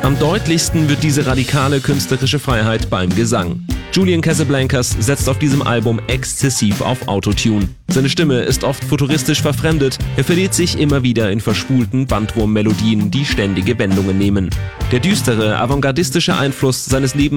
Am deutlichsten wird diese radikale künstlerische Freiheit beim Gesang. Julian Casablancas setzt auf diesem Album exzessiv auf Autotune. Seine Stimme ist oft futuristisch verfremdet, er verliert sich immer wieder in verspulten Bandwurmmelodien, die ständige Wendungen nehmen. Der düstere, avantgardistische Einfluss seines